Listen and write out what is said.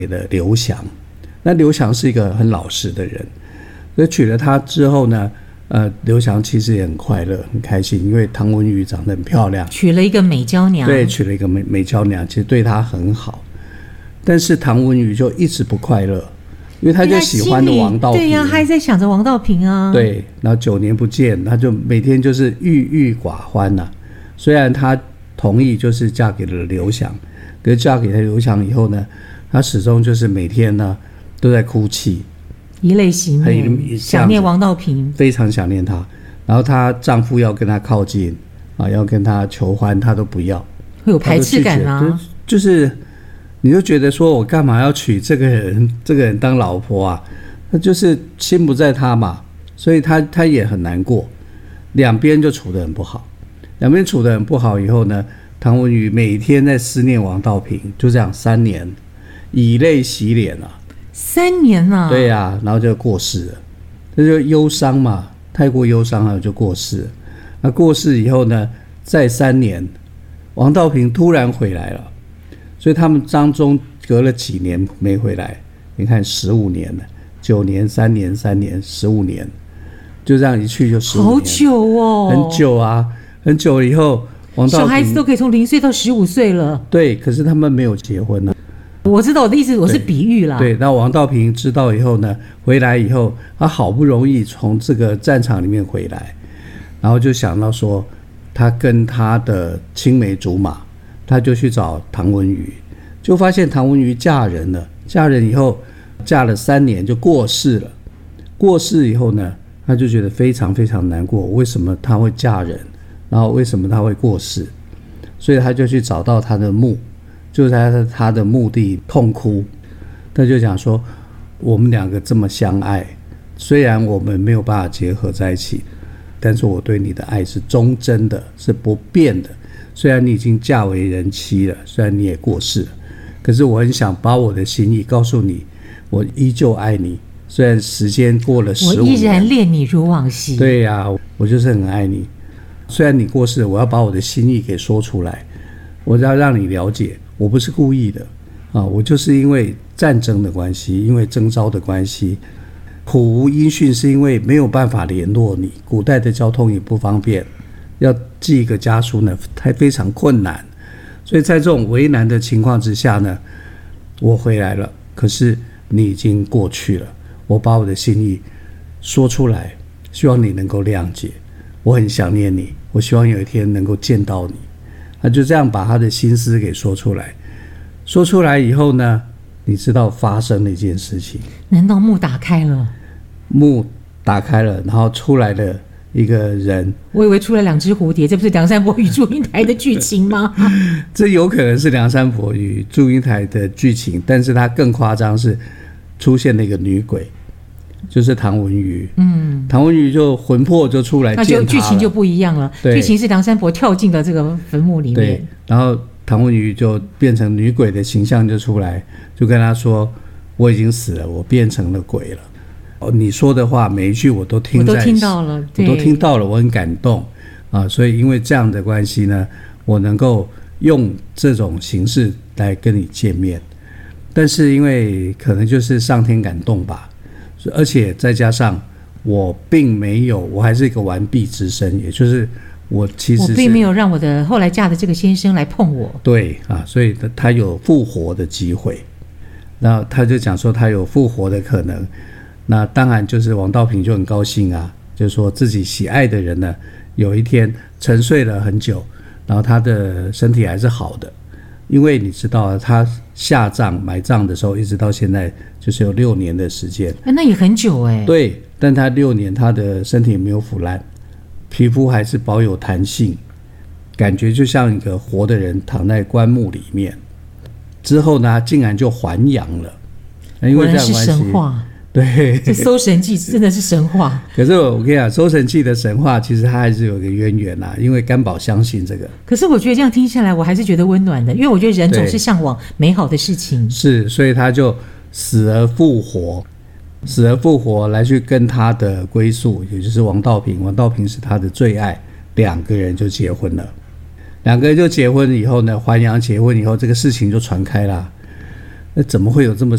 了刘翔。那刘翔是一个很老实的人，所以娶了她之后呢，刘翔其实也很快乐很开心，因为唐文瑜长得很漂亮， 娶了一个美娇娘。 对，娶了一个美娇娘，其实对她很好。但是唐文瑜就一直不快乐，因为他就喜欢的王道平。 对呀，他还在想着王道平啊。 对，然后9年不见，他就每天就是郁郁寡欢啊。虽然他同意就是嫁给了刘翔，可是嫁给了刘翔以后呢，他始终就是每天呢都在哭泣， 以泪洗面，想念王道平， 非常想念他。然后她丈夫要跟她靠近啊，要跟她求欢，她都不要， 会有排斥感啊。 就是你就觉得说我干嘛要娶这个人当老婆啊？那就是心不在他嘛，所以他也很难过，两边就处得很不好。两边处得很不好以后呢，唐文瑜每天在思念王道平，就这样3年，以泪洗脸啊。 3年啊？ 对啊，然后就过世了，这就忧伤嘛，太过忧伤了就过世了。那过世以后呢，再3年，王道平突然回来了。所以他们当中隔了几年没回来，你看15年了，9年、3年、3年、15年，就这样一去就15年， 好久哦， 很久啊，很久了以后，王道平小孩子都可以从0岁到15岁了。 对，可是他们没有结婚呢。 我知道我的意思，我是比喻啦。 对，那王道平知道以后呢，回来以后，他好不容易从这个战场里面回来，然后就想到说，他跟他的青梅竹马。他就去找唐文瑜，就发现唐文瑜嫁人了。嫁人以后，嫁了3年就过世了。过世以后呢，他就觉得非常非常难过，为什么他会嫁人，然后为什么他会过世？所以他就去找到他的墓，就在他的墓地痛哭。他就讲说，我们2个这么相爱，虽然我们没有办法结合在一起，但是我对你的爱是忠贞的，是不变的。虽然你已经嫁为人妻了，虽然你也过世了，可是我很想把我的心意告诉你，我依旧爱你。虽然时间过了15年， 我依然恋你如往昔。 对呀，我就是很爱你。虽然你过世了，我要把我的心意给说出来，我要让你了解，我不是故意的啊，我就是因为战争的关系，因为征召的关系，苦无音讯，是因为没有办法联络你，古代的交通也不方便。要寄一个家书呢，非常困难，所以在这种为难的情况之下呢，我回来了，可是你已经过去了，我把我的心意说出来，希望你能够谅解，我很想念你，我希望有一天能够见到你。他就这样把他的心思给说出来，说出来以后呢，你知道发生了一件事情。 难道墓打开了？ 墓打开了，然后出来了一个人。 我以为出了2只蝴蝶，这不是梁山伯与祝英台的剧情吗？ 这有可能是梁山伯与祝英台的剧情，但是它更夸张，是出现了一个女鬼，就是唐文瑜。唐文瑜就魂魄就出来见他了， 那就剧情就不一样了。剧情是梁山伯跳进了这个坟墓里面， 对，然后唐文瑜就变成女鬼的形象就出来，就跟他说：“我已经死了，我变成了鬼了。你说的话每一句我都听到了， 我都听到了，我很感动啊！所以因为这样的关系呢，我能够用这种形式来跟你见面。但是因为可能就是上天感动吧，而且再加上我并没有，我还是一个完璧之身，也就是我其实我并没有让我的后来嫁的这个先生来碰我。 对啊，所以他有复活的机会。那他就讲说他有复活的可能。那当然就是王道平就很高兴啊，就是说自己喜爱的人呢，有一天沉睡了很久，然后他的身体还是好的。因为你知道他下葬埋葬的时候一直到现在就是有6年的时间， 那也很久欸。 对，但他6年他的身体没有腐烂，皮肤还是保有弹性，感觉就像一个活的人躺在棺木里面。之后呢竟然就还阳了，因为这样的关系， 果然是神话。 对， 这《搜神记》真的是神话。 可是我跟你讲，《搜神记》的神话其实它还是有一个渊源啦，因为干宝相信这个。 可是我觉得这样听下来，我还是觉得温暖的，因为我觉得人总是向往美好的事情。 是，所以他就死而复活，死而复活来去跟他的归宿，也就是王道平。王道平是他的最爱，2个人就结婚了。2个人就结婚以后呢，还阳结婚以后，这个事情就传开了。 怎么会有这么